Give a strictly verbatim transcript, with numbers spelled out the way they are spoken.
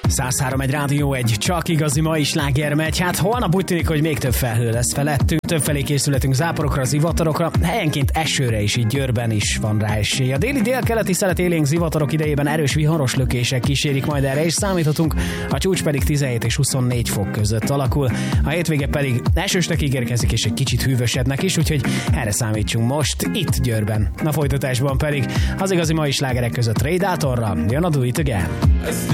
száz három egy rádió, egy csak igazi mai sláger megy. Hát holnap úgy tűnik, hogy még több felhő lesz felettünk, többfelé készületünk záporokra, zivatarokra, helyenként esőre is, így Győrben is van rá esély. A déli délkeleti szelet élénk zivatarok idejében erős viharos lökések kísérik, majd erre is számíthatunk, a csúcs pedig tizenhét és huszonnégy fok között alakul, a hétvége pedig esősnek ígérkezik és egy kicsit hűvösebbnek is, úgyhogy erre számítsunk most itt Győrben. A folytatásban pedig az igazi mai slágerek között Ray Daltonra jön a Do It Again.